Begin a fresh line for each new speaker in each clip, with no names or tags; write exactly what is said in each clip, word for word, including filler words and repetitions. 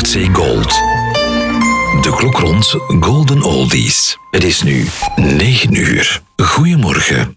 Noordzee Gold. De klok rond Golden Oldies. Het is nu negen uur. Goedemorgen.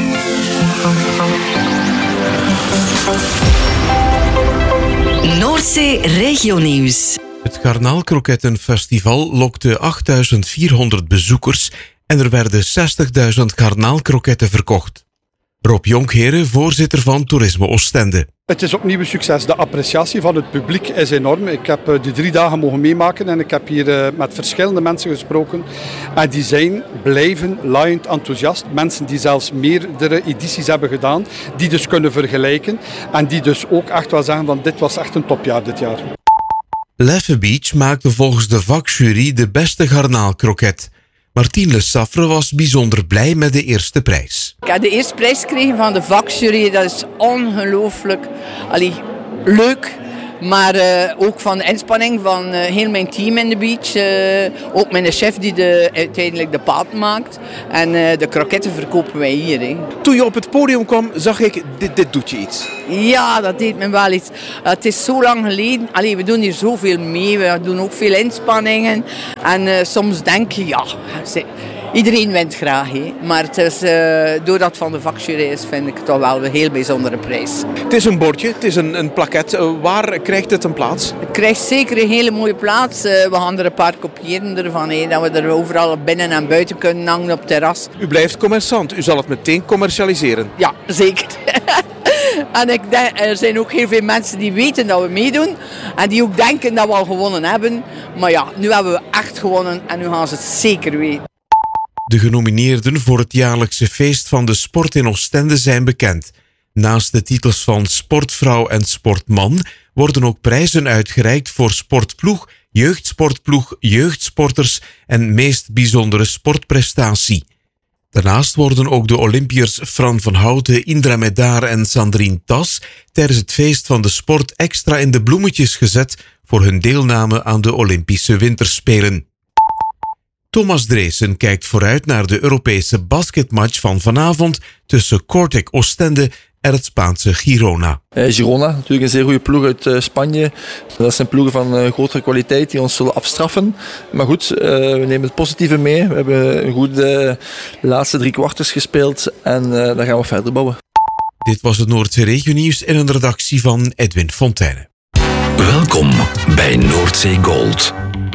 Noordzee Regionieuws.
Het garnaalkrokettenfestival lokte achtduizend vierhonderd bezoekers en er werden zestigduizend garnaalkroketten verkocht. Rob Jonkheren, voorzitter van Toerisme Oostende.
Het is opnieuw een succes. De appreciatie van het publiek is enorm. Ik heb die drie dagen mogen meemaken en ik heb hier met verschillende mensen gesproken. En die zijn blijven laaiend enthousiast. Mensen die zelfs meerdere edities hebben gedaan, die dus kunnen vergelijken. En die dus ook echt wel zeggen van dit was echt een topjaar dit jaar.
Leffe Beach maakte volgens de vakjury de beste garnaalkroket. Martien Le Saffre was bijzonder blij met de eerste prijs.
Ik heb de eerste prijs gekregen van de vakjury. Dat is ongelooflijk allee, leuk. Maar uh, ook van de inspanning van uh, heel mijn team in de beach. Uh, ook mijn chef die de, uiteindelijk de paat maakt. En uh, de kroketten verkopen wij hier. Hè.
Toen je op het podium kwam, zag ik, dit, dit doet je iets.
Ja, dat deed me wel iets. Uh, het is zo lang geleden. Allee, we doen hier zoveel mee. We doen ook veel inspanningen. En uh, soms denk je, ja... Iedereen wint graag, he. Maar het is, uh, doordat het van de vakjury is, vind ik het toch wel een heel bijzondere prijs.
Het is een bordje, het is een, een plaquet. Uh, waar krijgt het een plaats?
Het krijgt zeker een hele mooie plaats. Uh, we gaan er een paar kopiëren ervan, he, dat we er overal binnen en buiten kunnen hangen op het terras.
U blijft commerçant, u zal het meteen commercialiseren.
Ja, zeker. En ik denk, er zijn ook heel veel mensen die weten dat we meedoen. En die ook denken dat we al gewonnen hebben. Maar ja, nu hebben we echt gewonnen en nu gaan ze het zeker weten.
De genomineerden voor het jaarlijkse feest van de sport in Oostende zijn bekend. Naast de titels van sportvrouw en sportman worden ook prijzen uitgereikt voor sportploeg, jeugdsportploeg, jeugdsporters en meest bijzondere sportprestatie. Daarnaast worden ook de Olympiërs Fran van Houten, Indra Medaar en Sandrine Tas tijdens het feest van de sport extra in de bloemetjes gezet voor hun deelname aan de Olympische Winterspelen. Thomas Dreesen kijkt vooruit naar de Europese basketmatch van vanavond tussen Cortec Oostende en het Spaanse Girona.
Uh, Girona, natuurlijk een zeer goede ploeg uit uh, Spanje. Dat zijn ploegen van uh, grotere kwaliteit die ons zullen afstraffen. Maar goed, uh, we nemen het positieve mee. We hebben een goede uh, laatste drie kwarters gespeeld en uh, daar gaan we verder bouwen.
Dit was het Noordzee Regionieuws in een redactie van Edwin Fonteyne.
Welkom bij Noordzee Gold.